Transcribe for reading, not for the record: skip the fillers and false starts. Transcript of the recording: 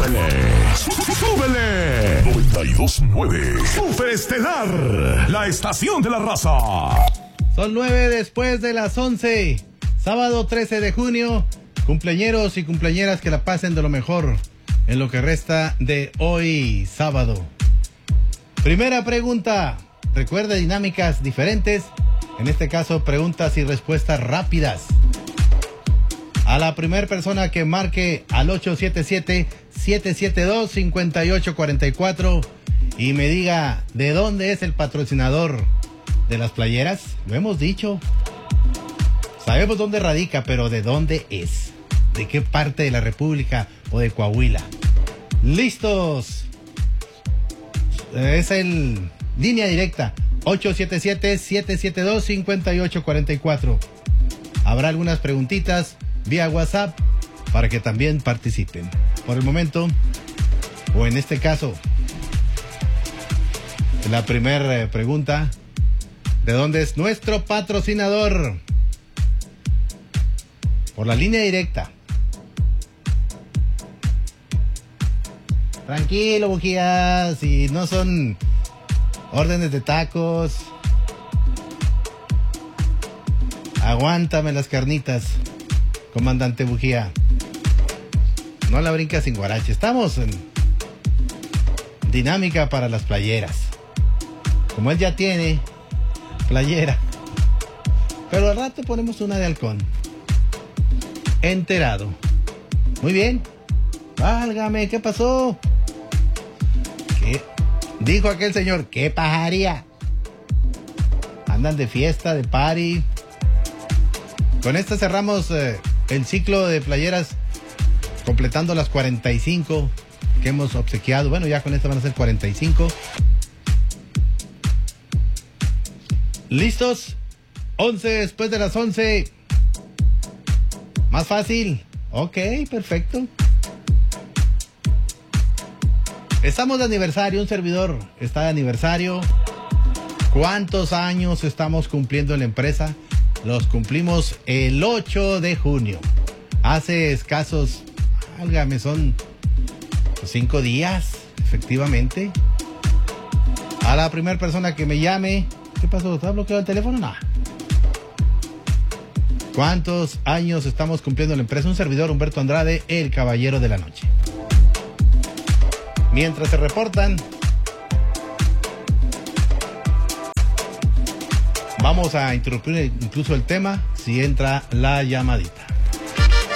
¡Súbele! ¡Súbele! 92.9 Superestelar, la estación de la raza. Son 9 después de las 11. Sábado 13 de junio. Cumpleañeros y cumpleañeras que la pasen de lo mejor en lo que resta de hoy, sábado. Primera pregunta. Recuerda dinámicas diferentes. En este caso, preguntas y respuestas rápidas. A la primera persona que marque al 877-772-5844 y me diga de dónde es el patrocinador de las playeras. Lo hemos dicho. Sabemos dónde radica, pero ¿de dónde es? ¿De qué parte de la República o de Coahuila? ¡Listos! Es el línea directa 877-772-5844. Habrá algunas preguntitas vía WhatsApp para que también participen. Por el momento, o en este caso, la primera pregunta: ¿de dónde es nuestro patrocinador? Por la línea directa. Tranquilo, bujías, si no son órdenes de tacos. Aguántame las carnitas, comandante Bujía. No la brincas sin guarache. Estamos en dinámica para las playeras. Como él ya tiene playera, pero al rato ponemos una de halcón. Enterado. Muy bien. Válgame, ¿qué pasó? ¿Qué? Dijo aquel señor, ¿qué pajaría? Andan de fiesta, de party. Con esta cerramos el ciclo de playeras, completando las 45 que hemos obsequiado. Bueno, ya con esta van a ser 45. ¿Listos? 11 después de las 11. Más fácil. Ok, perfecto. Estamos de aniversario, un servidor está de aniversario. ¿Cuántos años estamos cumpliendo en la empresa? Los cumplimos el 8 de junio. Hace escasos, válgame, son 5 días, efectivamente. A la primera persona que me llame. ¿Qué pasó? ¿Está bloqueado el teléfono? No. ¿Cuántos años estamos cumpliendo en la empresa? Un servidor, Humberto Andrade, el caballero de la noche. Mientras se reportan, vamos a interrumpir incluso el tema si entra la llamadita.